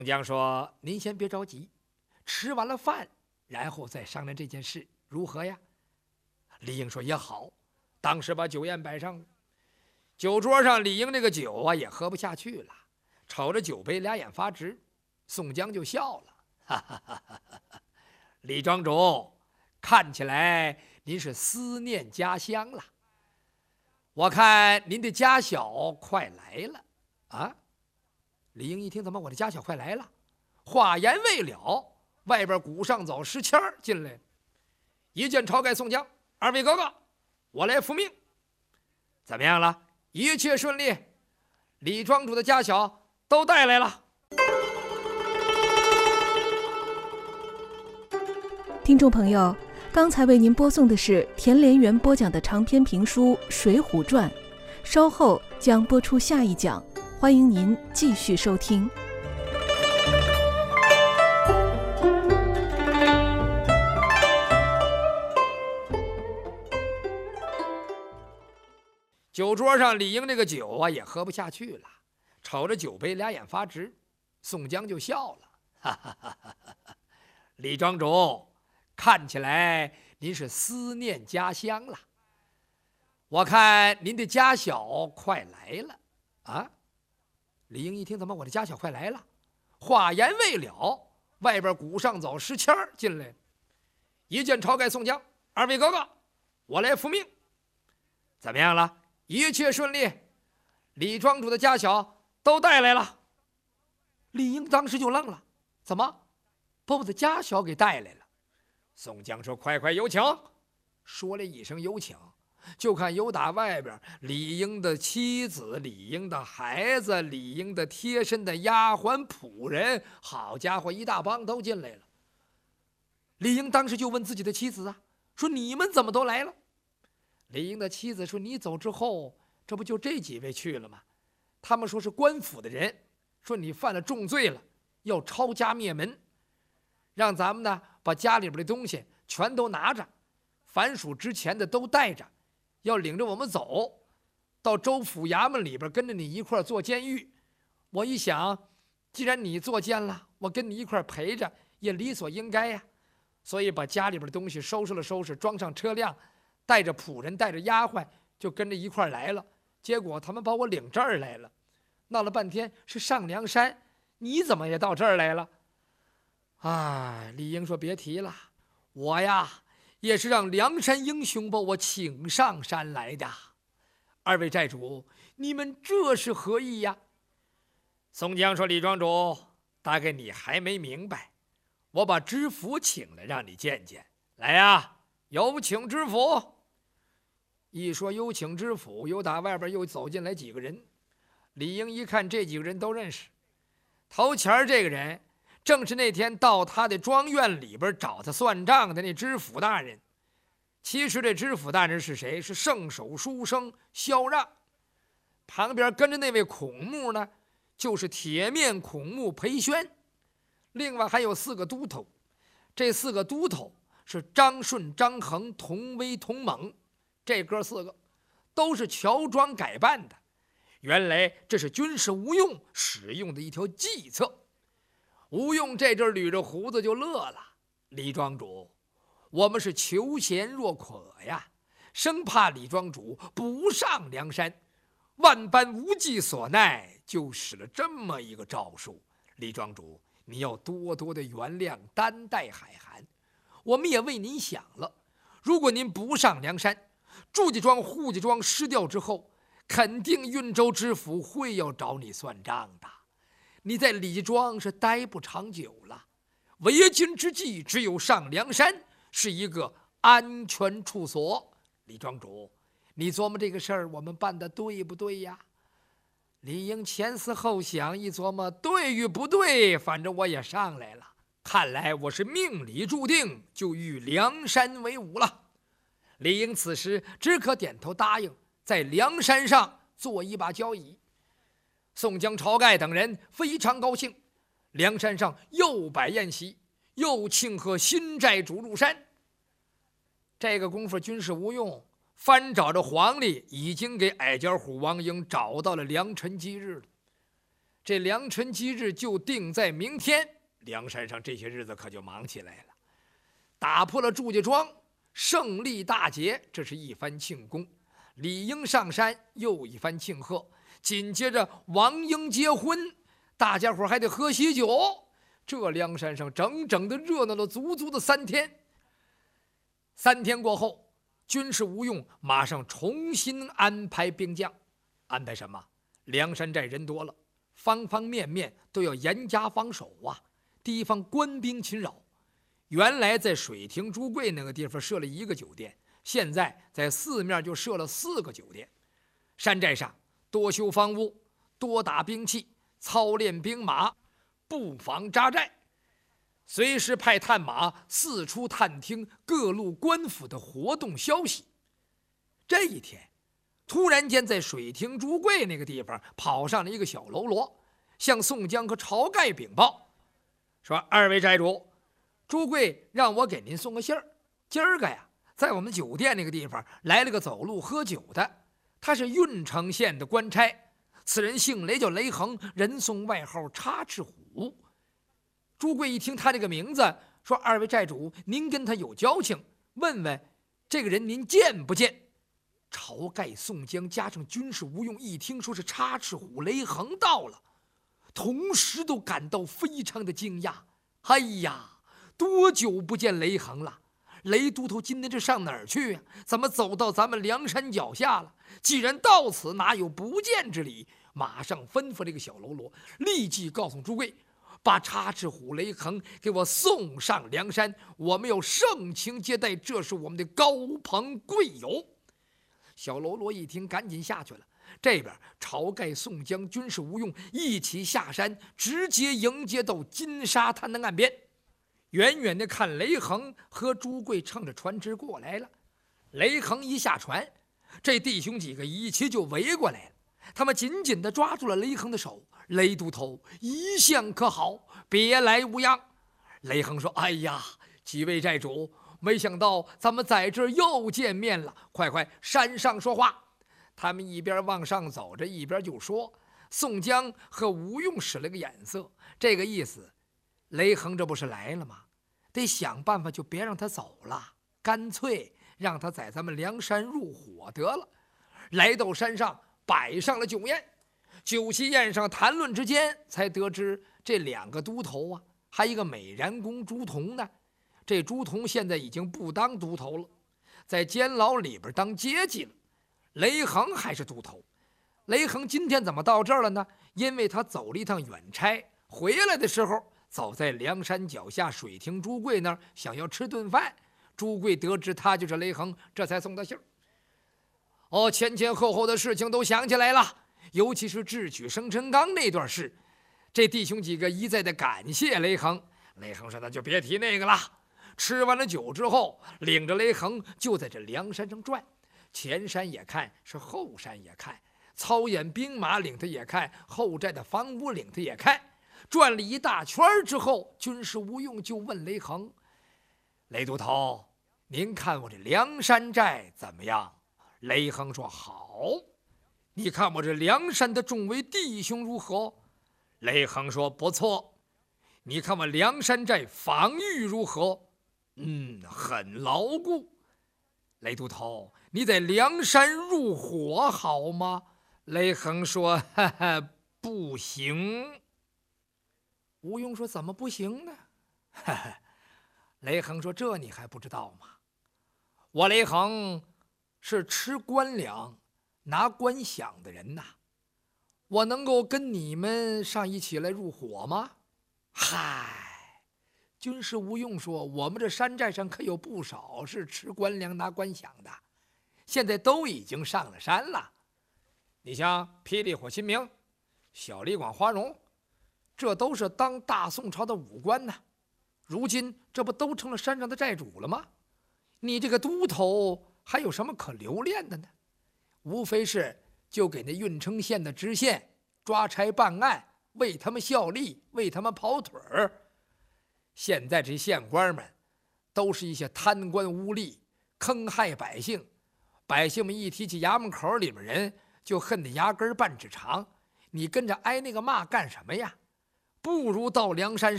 宋江说：“您先别着急，吃完了饭，然后再商量这件事，如何呀？”李应说：“也好。”当时把酒宴摆上了，酒桌上李应这个酒啊也喝不下去了，瞅着酒杯俩眼发直。宋江就笑了：“哈哈哈哈哈！李庄主，看起来您是思念家乡了。我看您的家小快来了啊！”李应一听，怎么我的家小快来了？话言未了，外边鼓上走石谦进来了，一见晁盖、宋江，二位哥哥，我来复命。怎么样了？一切顺利，李庄主的家小都带来了。 听众朋友，刚才为您播送的是田连元播讲的长篇评书《水浒传》，稍后将播出下一讲，欢迎您继续收听。 酒桌上李应这个酒啊也喝不下去了，瞅着酒杯俩眼发直。宋江就笑了：“哈哈哈哈哈！李庄主，看起来您是思念家乡了。我看您的家小快来了啊！”李应一听，怎么我的家小快来了？话言未了，外边鼓上走石谦进来了，一见晁盖、宋江，二位哥哥，我来复命。怎么样了？一切顺利，李庄主的家小都带来了。李应当时就愣了，怎么把我的家小给带来了？宋江说：“快快有请。”说了一声有请，就看由打外边李应的妻子、李应的孩子、李应的贴身的丫鬟仆人，好家伙，一大帮都进来了。李应当时就问自己的妻子啊，说：“你们怎么都来了？”李应的妻子说：“你走之后，这不就这几位去了吗？他们说是官府的人，说你犯了重罪了，要抄家灭门，让咱们呢把家里边的东西全都拿着，凡属之前的都带着，要领着我们走到州府衙门里边，跟着你一块坐监狱。我一想，既然你坐监了，我跟你一块陪着也理所应该呀，所以把家里边的东西收拾了收拾，装上车辆，带着仆人，带着丫鬟，就跟着一块来了。结果他们把我领这儿来了，闹了半天是上梁山，你怎么也到这儿来了？”李应说：“别提了，我呀也是让梁山英雄把我请上山来的。二位寨主，你们这是何意呀？”宋江说：“李庄主，大概你还没明白，我把知府请来让你见见。来呀，有请知府。”一说有请知府，由打外边又走进来几个人。李应一看这几个人都认识，头前这个人正是那天到他的庄院里边找他算账的那知府大人。其实这知府大人是谁？是圣手书生萧让。旁边跟着那位孔目呢，就是铁面孔目裴宣。另外还有4个都头，这4个都头是张顺、张衡、童威、童猛。这哥4个都是乔装改扮的，原来这是军师吴用使用的一条计策。吴用这阵捋着胡子就乐了：“李庄主，我们是求贤若渴呀，生怕李庄主不上梁山，万般无计所奈，就使了这么一个招数。李庄主，你要多多的原谅，担待海涵。我们也为您想了，如果您不上梁山，祝家庄、扈家庄失掉之后，肯定运州知府会要找你算账的。你在李庄是待不长久了，为今之计只有上梁山，是一个安全处所。李庄主，你琢磨这个事儿，我们办的对不对呀？”李应前思后想，一琢磨，对与不对，反正我也上来了，看来我是命里注定就与梁山为伍了。李应此时只可点头答应，在梁山上做一把交椅。宋江、晁盖等人非常高兴，梁山上又摆宴席，又庆贺新寨主入山。这个功夫，军师吴用翻找着黄历，已经给矮脚虎王英找到了良辰吉日了。 这良辰吉日就定在明天。梁山上这些日子可就忙起来了，打破了祝家庄，胜利大捷，这是一番庆功。李应上山，又一番庆贺。紧接着王英结婚，大家伙还得喝喜酒。这梁山上整整的热闹了足足的3天。3天过后，军师吴用马上重新安排兵将。安排什么？梁山寨人多了，方方面面都要严加防守啊，提防官兵侵扰。原来在水亭朱贵那个地方设了1个酒店，现在在4面就设了4个酒店。山寨上多修房屋，多打兵器，操练兵马，布防扎寨，随时派探马四处探听各路官府的活动消息。这一天，突然间在水亭朱贵那个地方跑上了一个小喽啰，向宋江和晁盖禀报说：“2位寨主，朱贵让我给您送个信儿。今儿个呀，在我们酒店那个地方来了个走路喝酒的，他是郓城县的官差，此人姓雷，叫雷横，人送外号插翅虎。”朱贵一听他这个名字，说：“2位寨主，您跟他有交情，问问这个人您见不见？”晁盖、宋江加上军师吴用一听说是插翅虎雷横到了，同时都感到非常的惊讶。哎呀，多久不见雷横了？雷都头今天这上哪儿去啊？怎么走到咱们梁山脚下了？既然到此，哪有不见之理？马上吩咐这个小喽啰立即告诉朱贵，把插翅虎雷横给我送上梁山，我们要盛情接待，这是我们的高朋贵友。小喽啰一听，赶紧下去了。这边晁盖、宋江、军师吴用一起下山，直接迎接到金沙滩的岸边。远远的看雷横和朱贵乘着船只过来了。雷横一下船，这弟兄几个一齐就围过来了。他们紧紧地抓住了雷横的手：“雷都头，一向可好？别来无恙。”雷横说：“哎呀，几位寨主，没想到咱们在这儿又见面了，快山上说话。”他们一边往上走着，一边就说。宋江和吴用使了个眼色，这个意思，雷横这不是来了吗？得想办法就别让他走了，干脆让他在咱们梁山入伙得了。来到山上，摆上了酒宴。酒席宴上谈论之间，才得知这2个都头啊，还一个美髯公朱仝呢。这朱仝现在已经不当都头了，在监牢里边当阶级了。雷横还是都头。雷横今天怎么到这儿了呢？因为他走了一趟远差，回来的时候走在梁山脚下水亭朱贵那儿，想要吃顿饭。朱贵得知他就是雷横，这才送他信儿。前前后后的事情都想起来了，尤其是智取生辰纲那段事，这弟兄几个一再的感谢雷横。雷横说：“那就别提那个了。”吃完了酒之后，领着雷横就在这梁山上转，前山也看，是后山也看，操演兵马领他也看，后寨的房屋领他也看。转了一大圈之后，军师吴用就问雷横：“雷都头，您看我这梁山寨怎么样？”雷横说：“好。”“你看我这梁山的众位弟兄如何？”雷横说：“不错。”“你看我梁山寨防御如何？”“很牢固。”“雷都头，你在梁山入伙好吗？”雷横说：“哈哈，不行。”吴用说：“怎么不行呢？”哈哈，雷横说：“这你还不知道吗？我雷横是吃官粮、拿官饷的人呐，我能够跟你们上一起来入伙吗？”嗨，军师吴用说：“我们这山寨上可有不少是吃官粮、拿官饷的，现在都已经上了山了。你像霹雳火秦明、小李广花荣，这都是当大宋朝的武官呢，如今这不都成了山上的寨主了吗？你这个都头还有什么可留恋的呢？无非是就给那郓城县的知县抓差办案，为他们效力，为他们跑腿儿。现在这县官们都是一些贪官污吏，坑害百姓，百姓们一提起衙门口里面人，就恨得牙根半指长。 你跟着挨那个骂干什么呀？不如到梁山